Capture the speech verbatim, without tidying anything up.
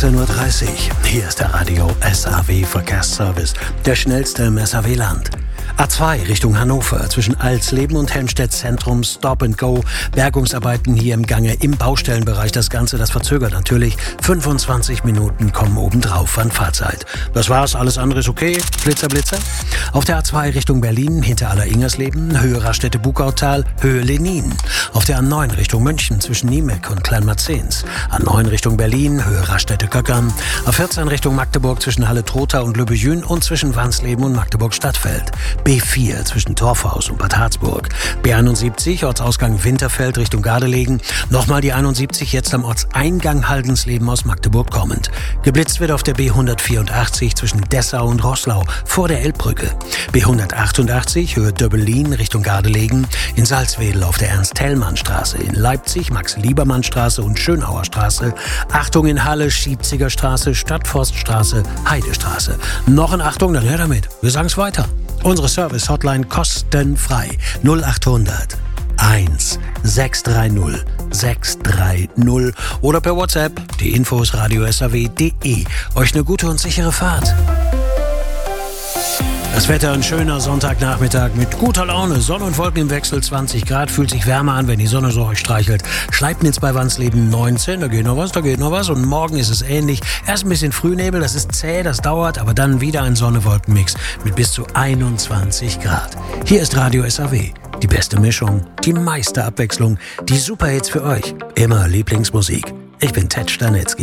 achtzehn Uhr dreißig. Hier ist der Radio S A W Verkehrsservice, der schnellste im S A W-Land. A zwei Richtung Hannover, zwischen Alsleben und Helmstedt Zentrum, Stop and Go. Bergungsarbeiten hier im Gange im Baustellenbereich. Das Ganze, das verzögert natürlich. fünfundzwanzig Minuten kommen obendrauf an Fahrzeit. Das war's, alles andere ist okay. Blitzer, Blitzer. Auf der A zwei Richtung Berlin, hinter Aller-Ingersleben, Höhe Raststätte-Bukautal, Höhe Lenin. Auf der A neun Richtung München, zwischen Niemek und Kleinmarzens. A neun Richtung Berlin, Höhe Raststätte-Köckern. A vierzehn Richtung Magdeburg, zwischen Halle-Trotha und Lübbejün und zwischen Wansleben und Magdeburg-Stadtfeld. B vier zwischen Torfhaus und Bad Harzburg. B einundsiebzig Ortsausgang Winterfeld Richtung Gardelegen. Nochmal die einundsiebzig jetzt am Ortseingang Haldensleben aus Magdeburg kommend. Geblitzt wird auf der B hundertvierundachtzig zwischen Dessau und Roßlau vor der Elbbrücke. B hundertachtundachtzig Höhe Döbbelin Richtung Gardelegen. In Salzwedel auf der Ernst-Hellmann-Straße. In Leipzig Max-Liebermann-Straße und Schönauer Straße. Achtung in Halle Schiebziger Straße, Stadtforststraße, Heidestraße. Noch in Achtung, dann her damit. Wir sagen's weiter. Unsere Service-Hotline kostenfrei null achthundert eins sechs drei null sechs drei null oder per WhatsApp. Die Infos radio s a w punkt de. Euch eine gute und sichere Fahrt. Das Wetter ein schöner Sonntagnachmittag mit guter Laune, Sonne und Wolken im Wechsel, zwanzig Grad, fühlt sich wärmer an, wenn die Sonne so euch streichelt. Schleipnitz bei Wansleben neunzehn, da geht noch was, da geht noch was und morgen ist es ähnlich. Erst ein bisschen Frühnebel, das ist zäh, das dauert, aber dann wieder ein Sonne-Wolken-Mix mit bis zu einundzwanzig Grad. Hier ist Radio S A W, die beste Mischung, die meiste Abwechslung, die Superhits für euch, immer Lieblingsmusik. Ich bin Ted Stanitzky.